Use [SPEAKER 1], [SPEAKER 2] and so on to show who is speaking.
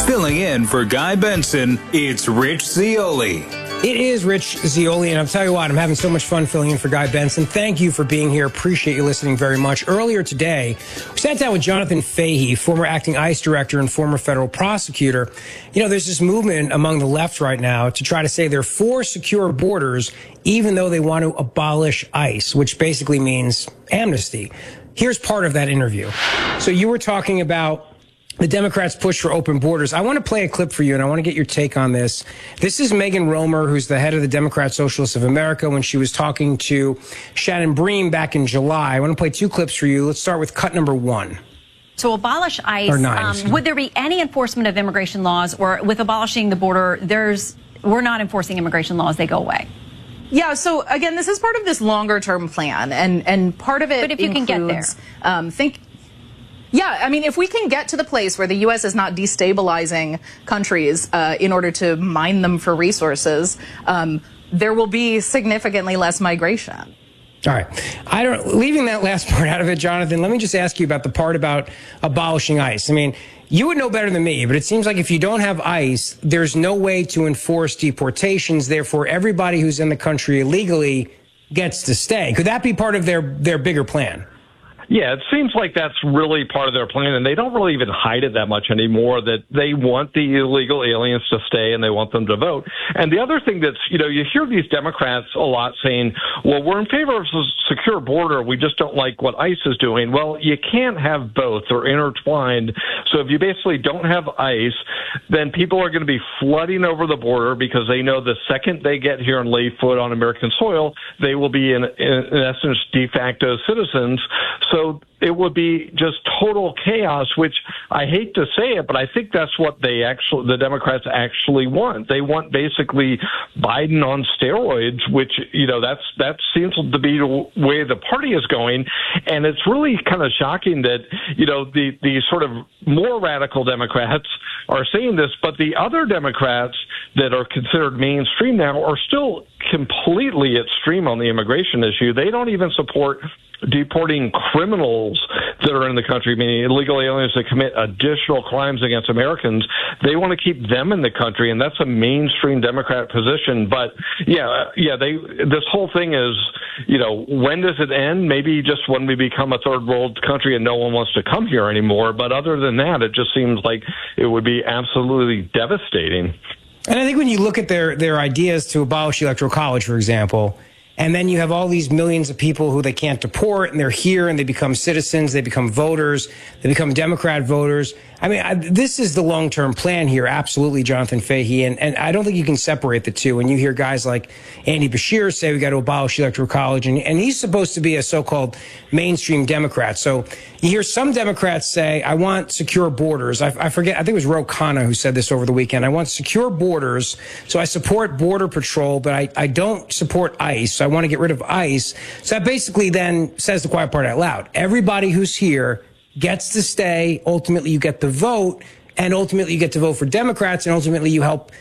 [SPEAKER 1] Filling in for Guy Benson, it's Rich Zeoli.
[SPEAKER 2] It is Rich Zeoli, and I'll tell you what, I'm having so much fun filling in for Guy Benson. Thank you for being here. Appreciate you listening very much. Earlier today, we sat down with Jonathan Fahey, former acting ICE director and former federal prosecutor. You know, there's this movement among the left right now to try to say they're for secure borders, even though they want to abolish ICE, which basically means amnesty. Here's part of that interview. So you were talking about the Democrats' push for open borders. I want to play a clip for you, and I want to get your take on this. This is Megan Romer, who's the head of the Democrat Socialists of America, when she was talking to Shannon Bream back in July. I want to play two clips for you. Let's start with cut number one.
[SPEAKER 3] To abolish ICE, would there be any enforcement of immigration laws, or with abolishing the border, we're not enforcing immigration laws, they go away?
[SPEAKER 4] Yeah, so again, this is part of this longer term plan, and part of it
[SPEAKER 3] But if you
[SPEAKER 4] includes,
[SPEAKER 3] can get there.
[SPEAKER 4] Yeah, I mean, if we can get to the place where the U.S. is not destabilizing countries in order to mine them for resources, there will be significantly less migration.
[SPEAKER 2] All right. Leaving that last part out of it, Jonathan, let me just ask you about the part about abolishing ICE. I mean, you would know better than me, but it seems like if you don't have ICE, there's no way to enforce deportations. Therefore, everybody who's in the country illegally gets to stay. Could that be part of their bigger plan?
[SPEAKER 5] Yeah, it seems like that's really part of their plan, and they don't really even hide it that much anymore, that they want the illegal aliens to stay and they want them to vote. And the other thing that's, you hear these Democrats a lot saying, well, we're in favor of a secure border, we just don't like what ICE is doing. Well, you can't have both. They're intertwined. So if you basically don't have ICE, then people are going to be flooding over the border because they know the second they get here and lay foot on American soil, they will be, in essence, de facto citizens. So it would be just total chaos, which I hate to say it, but I think that's what the Democrats actually want. They want basically Biden on steroids, which, that seems to be the way the party is going. And it's really kind of shocking that, the sort of more radical Democrats are saying this, but the other Democrats that are considered mainstream now are still completely extreme on the immigration issue. They don't even support deporting criminals that are in the country, meaning illegal aliens that commit additional crimes against Americans. They want to keep them in the country, and that's a mainstream Democrat position. But this whole thing is, when does it end? Maybe just when we become a third world country and no one wants to come here anymore. But other than that, it just seems like it would be absolutely devastating.
[SPEAKER 2] And I think when you look at their ideas to abolish the Electoral College, for example, and then you have all these millions of people who they can't deport, and they're here, and they become citizens, they become voters, they become Democrat voters. I mean, this is the long-term plan here, absolutely, Jonathan Fahey, and I don't think you can separate the two. When you hear guys like Andy Beshear say we got to abolish the Electoral College, and he's supposed to be a so-called mainstream Democrat. So you hear some Democrats say, I want secure borders. I forget, I think it was Ro Khanna who said this over the weekend. I want secure borders, so I support Border Patrol, but I don't support ICE. So I want to get rid of ICE. So that basically then says the quiet part out loud. Everybody who's here gets to stay. Ultimately, you get the vote, and ultimately you get to vote for Democrats, and ultimately you help